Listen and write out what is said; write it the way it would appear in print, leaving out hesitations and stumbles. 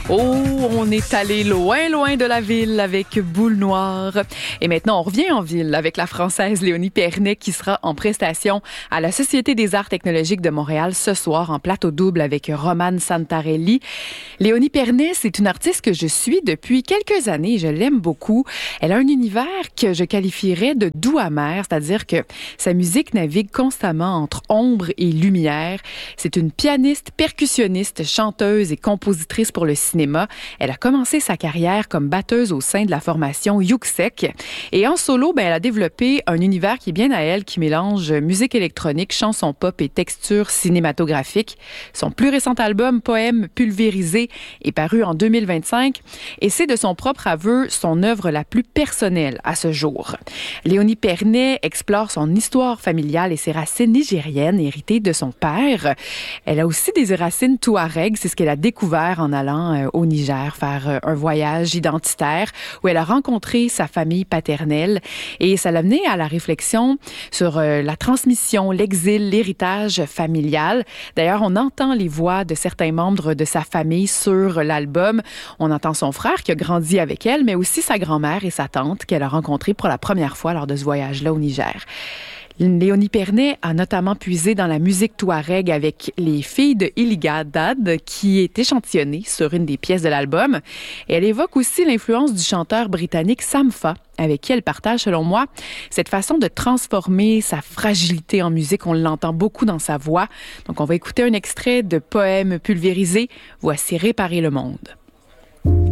Oh, on est allé loin, loin de la ville avec Boule Noire. Et maintenant, on revient en ville avec la Française Léonie Pernet qui sera en prestation à la Société des arts technologiques de Montréal ce soir en plateau double avec Romane Santarelli. Léonie Pernet, c'est une artiste que je suis depuis quelques années. Je l'aime beaucoup. Elle a un univers que je qualifierais de doux amer, c'est-à-dire que sa musique navigue constamment entre ombre et lumière. C'est une pianiste, percussionniste, chanteuse et compositrice pour le cinéma. Elle a commencé sa carrière comme batteuse au sein de la formation Yuxek. Et en solo, elle a développé un univers qui est bien à elle, qui mélange musique électronique, chanson pop et texture cinématographique. Son plus récent album, Poème pulvérisé, est paru en 2025 et c'est de son propre aveu son œuvre la plus personnelle à ce jour. Léonie Pernet explore son histoire familiale et ses racines nigériennes héritées de son père. Elle a aussi des racines touareg, c'est ce qu'elle a découvert en allant au Niger faire un voyage identitaire où elle a rencontré sa famille paternelle et ça l'a amené à la réflexion sur la transmission, l'exil, l'héritage familial. D'ailleurs, on entend les voix de certains membres de sa famille sur l'album. On entend son frère qui a grandi avec elle, mais aussi sa grand-mère et sa tante qu'elle a rencontrées pour la première fois lors de ce voyage-là au Niger. Léonie Pernet a notamment puisé dans la musique touareg avec les filles de Iliga Dad qui est échantillonnée sur une des pièces de l'album. Et elle évoque aussi l'influence du chanteur britannique Sam Fa, avec qui elle partage, selon moi, cette façon de transformer sa fragilité en musique. On l'entend beaucoup dans sa voix. Donc, on va écouter un extrait de Poème pulvérisé. Voici Réparer le monde.